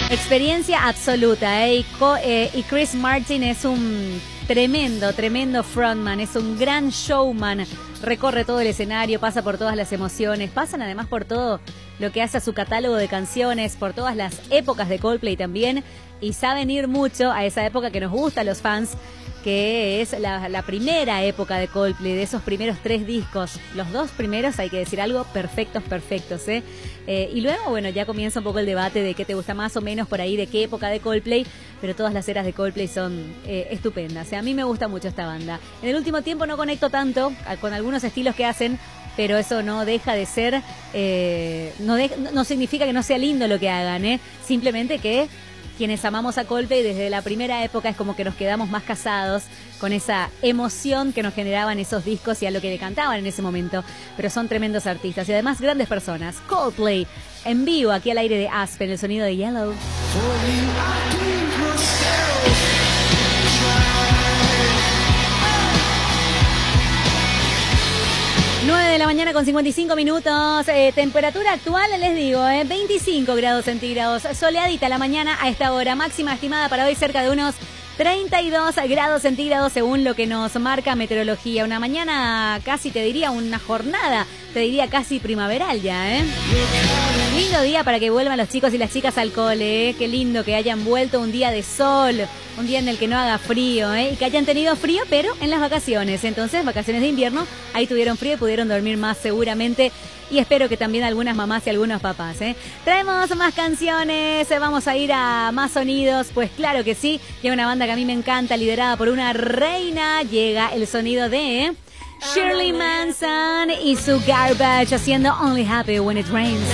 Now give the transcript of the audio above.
Experiencia absoluta, ¿eh? Y Chris Martin es un tremendo frontman, es un gran showman, recorre todo el escenario, pasa por todas las emociones, pasan además por todo lo que hace a su catálogo de canciones, por todas las épocas de Coldplay también, y saben ir mucho a esa época que nos gusta a los fans, que es la primera época de Coldplay, de esos primeros 3 discos. Los 2 primeros, hay que decir algo, perfectos, ¿eh? Y luego, bueno, ya comienza un poco el debate de qué te gusta más o menos por ahí, de qué época de Coldplay, pero todas las eras de Coldplay son estupendas. A mí me gusta mucho esta banda. En el último tiempo no conecto tanto con algunos estilos que hacen, pero eso no deja de ser, no significa que no sea lindo lo que hagan, ¿eh? Simplemente que quienes amamos a Coldplay desde la primera época es como que nos quedamos más casados con esa emoción que nos generaban esos discos y a lo que le cantaban en ese momento. Pero son tremendos artistas y además grandes personas. Coldplay en vivo aquí al aire de Aspen, el sonido de Yellow. 9 de la mañana con 55 minutos, temperatura actual, les digo, 25 grados centígrados, soleadita la mañana a esta hora, máxima estimada para hoy cerca de unos 32 grados centígrados según lo que nos marca meteorología. Una mañana casi, te diría, una jornada, te diría casi primaveral ya, Lindo día para que vuelvan los chicos y las chicas al cole, Qué lindo que hayan vuelto un día de sol, un día en el que no haga frío, Y que hayan tenido frío, pero en las vacaciones. Entonces, vacaciones de invierno, ahí tuvieron frío y pudieron dormir más seguramente. Y espero que también algunas mamás y algunos papás, Traemos más canciones, vamos a ir a más sonidos, pues claro que sí. Llega una banda que a mí me encanta, liderada por una reina. Llega el sonido de Shirley Manson y su Garbage haciendo Only Happy When It Rains.